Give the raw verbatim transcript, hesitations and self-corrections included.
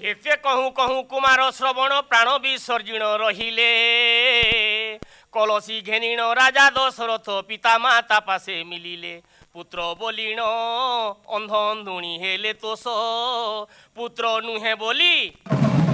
एते कहूँ कहूँ कुमार श्रवण प्राण विसर्जन रहिले कलसी घेनिण राजा दशरथ पिता माता पासे मिलिले पुत्र बोलिण अंध अंधुणी हेले तोष पुत्र नुहे बोली